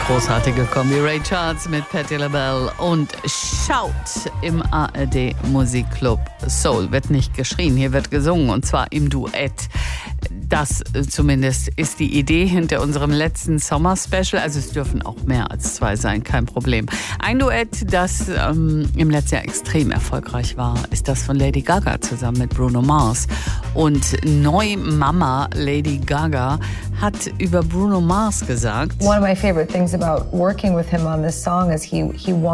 Großartige Kombi Ray Charles mit Patti LaBelle und Shout im ARD Musikclub Soul. Wird nicht geschrien, hier wird gesungen und zwar im Duett. Das zumindest ist die Idee hinter unserem letzten Sommer-Special. Also es dürfen auch mehr als 2 sein, kein Problem. Ein Duett, das im letzten Jahr extrem erfolgreich war, ist das von Lady Gaga zusammen mit Bruno Mars. Und Neumama Lady Gaga hat über Bruno Mars gesagt: One of my favorite things about working with him on this song is he